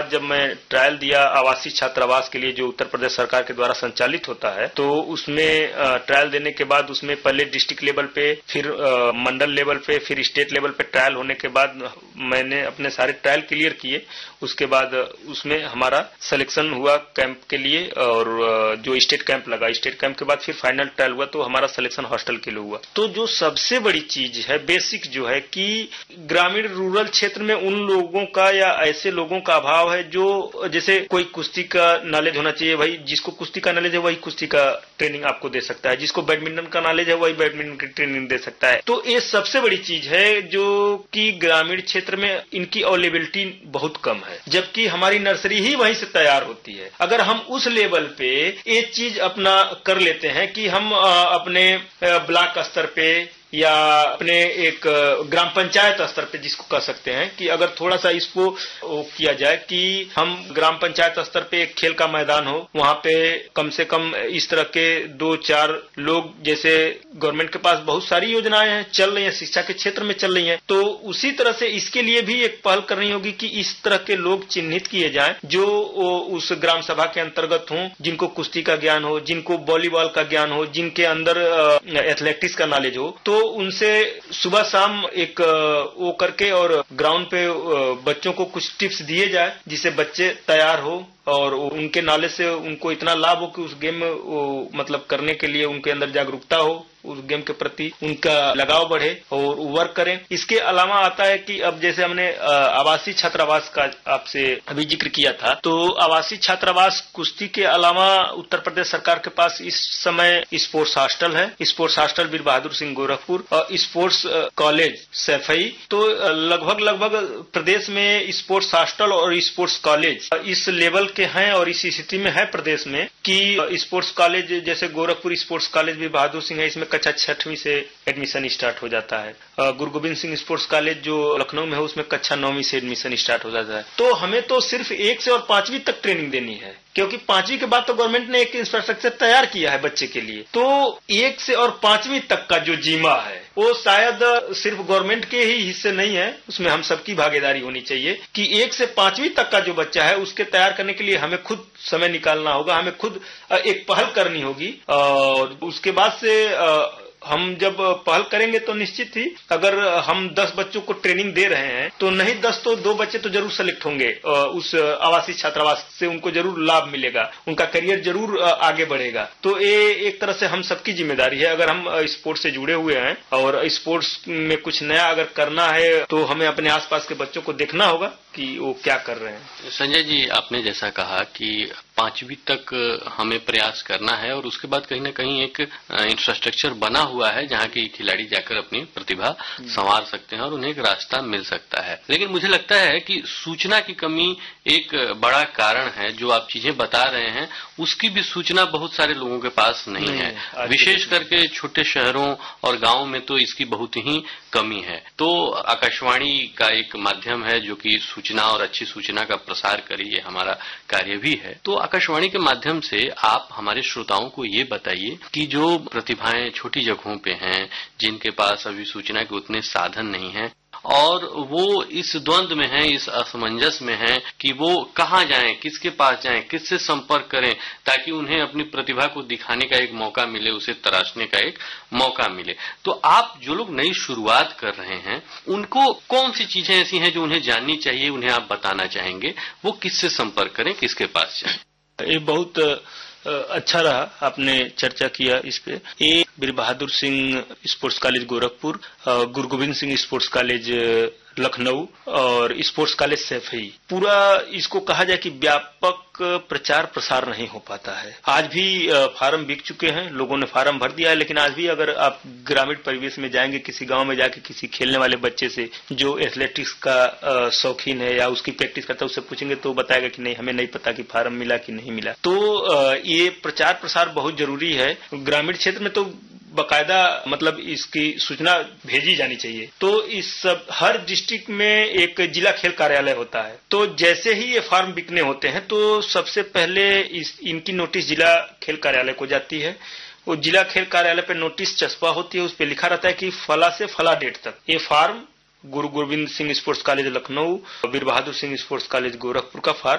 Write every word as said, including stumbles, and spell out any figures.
जब मैं ट्रायल दिया आवासीय छात्रावास के लिए जो उत्तर प्रदेश सरकार के द्वारा संचालित होता है, तो उसमें ट्रायल देने के बाद उसमें पहले डिस्ट्रिक्ट लेवल पे, फिर मंडल लेवल पे, फिर स्टेट लेवल पे ट्रायल होने के बाद मैंने अपने सारे ट्रायल क्लियर किए। उसके बाद उसमें हमारा सिलेक्शन हुआ कैंप के लिए, और जो स्टेट कैंप लगा, स्टेट कैंप के बाद फिर फाइनल ट्रायल हुआ, तो हमारा सिलेक्शन हॉस्टल के लिए हुआ। तो जो सबसे बड़ी चीज है, बेसिक जो है कि ग्रामीण रूरल क्षेत्र में उन लोगों का या ऐसे लोगों का अभाव है जो, जैसे कोई कुश्ती का नॉलेज होना चाहिए, भाई जिसको कुश्ती का नॉलेज है वही कुश्ती का ट्रेनिंग आपको दे सकता है, जिसको बैडमिंटन का नॉलेज है वही बैडमिंटन की ट्रेनिंग दे सकता है। तो ये सबसे बड़ी चीज है जो कि ग्रामीण क्षेत्र में इनकी अवेलेबिलिटी बहुत कम है, जबकि हमारी नर्सरी ही वहीं से तैयार होती है। अगर हम उस लेवल पे एक चीज अपना कर लेते हैं कि हम अपने ब्लॉक स्तर पे या अपने एक ग्राम पंचायत स्तर पे, जिसको कह सकते हैं कि अगर थोड़ा सा इसको किया जाए कि हम ग्राम पंचायत स्तर पे एक खेल का मैदान हो, वहां पे कम से कम इस तरह के दो चार लोग, जैसे गवर्नमेंट के पास बहुत सारी योजनाएं हैं चल रही हैं, शिक्षा के क्षेत्र में चल रही हैं, तो उसी तरह से इसके लिए भी एक पहल करनी होगी कि इस तरह के लोग चिन्हित किए जाएं जो उस ग्राम सभा के अंतर्गत हों, जिनको कुश्ती का ज्ञान हो, जिनको वॉलीबॉल का ज्ञान हो, जिनके अंदर एथलेटिक्स का नॉलेज हो, तो उनसे सुबह शाम एक वो करके और ग्राउंड पे बच्चों को कुछ टिप्स दिए जाए, जिससे बच्चे तैयार हो और उनके नॉलेज से उनको इतना लाभ हो कि उस गेम में वो मतलब करने के लिए उनके अंदर जागरूकता हो, उस गेम के प्रति उनका लगाव बढ़े और वर्क करें। इसके अलावा आता है कि अब जैसे हमने आवासीय छात्रावास का आपसे अभी जिक्र किया था, तो आवासीय छात्रावास कुश्ती के अलावा उत्तर प्रदेश सरकार के पास इस समय स्पोर्ट्स हॉस्टल है, स्पोर्ट्स हॉस्टल वीर बहादुर सिंह गोरखपुर, और स्पोर्ट्स कॉलेज सैफई। तो लगभग लगभग प्रदेश में स्पोर्ट्स हॉस्टल और स्पोर्ट्स कॉलेज इस लेवल के हैं और इस स्थिति में है प्रदेश में कि स्पोर्ट्स कॉलेज जैसे गोरखपुर स्पोर्ट्स कॉलेज वीर बहादुर सिंह है, इसमें कक्षा छठवीं से एडमिशन स्टार्ट हो जाता है। गुरु गोविंद सिंह स्पोर्ट्स कॉलेज जो लखनऊ में है उसमें कक्षा नौवीं से एडमिशन स्टार्ट हो जाता है। तो हमें तो सिर्फ एक से और पांचवी तक ट्रेनिंग देनी है, क्योंकि पांचवी के बाद तो गवर्नमेंट ने एक इंफ्रास्ट्रक्चर तैयार किया है बच्चे के लिए। तो एक से और पांचवी तक का जो जीमा है वो शायद सिर्फ गवर्नमेंट के ही हिस्से नहीं है, उसमें हम सबकी भागीदारी होनी चाहिए कि एक से पांचवी तक का जो बच्चा है उसके तैयार करने के लिए हमें खुद समय निकालना होगा, हमें खुद एक पहल करनी होगी। और उसके बाद से हम जब पहल करेंगे तो निश्चित ही अगर हम दस बच्चों को ट्रेनिंग दे रहे हैं तो नहीं दस तो दो बच्चे तो जरूर सेलेक्ट होंगे, उस आवासीय छात्रावास से उनको जरूर लाभ मिलेगा, उनका करियर जरूर आगे बढ़ेगा। तो ये एक तरह से हम सबकी जिम्मेदारी है। अगर हम स्पोर्ट्स से जुड़े हुए हैं और स्पोर्ट्स में कुछ नया अगर करना है तो हमें अपने आसपास के बच्चों को देखना होगा कि वो क्या कर रहे हैं। संजय जी, आपने जैसा कहा कि पांचवी तक हमें प्रयास करना है और उसके बाद कहीं ना कहीं एक इंफ्रास्ट्रक्चर बना हुआ है जहां की खिलाड़ी जाकर अपनी प्रतिभा संवार सकते हैं और उन्हें एक रास्ता मिल सकता है। लेकिन मुझे लगता है कि सूचना की कमी एक बड़ा कारण है। जो आप चीजें बता रहे हैं उसकी भी सूचना बहुत सारे लोगों के पास नहीं, नहीं है, विशेष करके छोटे शहरों और गांवों में तो इसकी बहुत ही कमी है। तो आकाशवाणी का एक माध्यम है जो कि सूचना और अच्छी सूचना का प्रसार करे, ये हमारा कार्य भी है। तो आकाशवाणी के माध्यम से आप हमारे श्रोताओं को ये बताइए कि जो प्रतिभाएं छोटी जगहों पे हैं, जिनके पास अभी सूचना के उतने साधन नहीं हैं और वो इस द्वंद में हैं, इस असमंजस में हैं कि वो कहाँ जाएं, किसके पास जाएं, किससे संपर्क करें ताकि उन्हें अपनी प्रतिभा को दिखाने का एक मौका मिले, उसे तराशने का एक मौका मिले। तो आप जो लोग नई शुरुआत कर रहे हैं उनको कौन सी चीजें ऐसी हैं जो उन्हें जाननी चाहिए, उन्हें आप बताना चाहेंगे, वो किससे संपर्क करें, किसके पास जाएं? ये बहुत अच्छा रहा आपने चर्चा किया इस पे। ये वीर बहादुर सिंह स्पोर्ट्स कॉलेज गोरखपुर, गुरु गोविंद सिंह स्पोर्ट्स कॉलेज लखनऊ और स्पोर्ट्स कॉलेज सैफई, पूरा इसको कहा जाए कि व्यापक प्रचार प्रसार नहीं हो पाता है। आज भी फार्म बिक चुके हैं, लोगों ने फार्म भर दिया है, लेकिन आज भी अगर आप ग्रामीण परिवेश में जाएंगे, किसी गांव में जाके किसी खेलने वाले बच्चे से जो एथलेटिक्स का शौकीन है या उसकी प्रैक्टिस करता है उससे पूछेंगे तो बताएगा कि नहीं, हमें नहीं पता कि फार्म मिला कि नहीं मिला। तो ये प्रचार प्रसार बहुत जरूरी है। ग्रामीण क्षेत्र में तो बकायदा मतलब इसकी सूचना भेजी जानी चाहिए। तो इस सब हर डिस्ट्रिक्ट में एक जिला खेल कार्यालय होता है, तो जैसे ही ये फार्म बिकने होते हैं तो सबसे पहले इस इनकी नोटिस जिला खेल कार्यालय को जाती है। वो जिला खेल कार्यालय पे नोटिस चस्पा होती है, उस पे लिखा रहता है कि फला से फला डेट तक ये फार्म गुरु गोविंद सिंह स्पोर्ट्स कॉलेज लखनऊ, वीर बहादुर सिंह स्पोर्ट्स कॉलेज गोरखपुर का फार्म